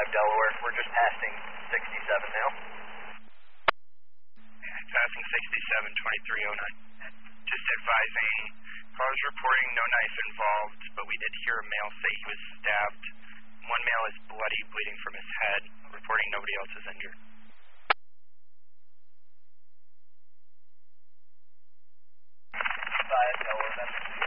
Delaware. We're just passing 67 now. Passing 67, 2309. Just advising, cars reporting no knife involved, but we did hear a male say he was stabbed. One male is bloody, bleeding from his head, reporting nobody else is injured. 5 Delaware,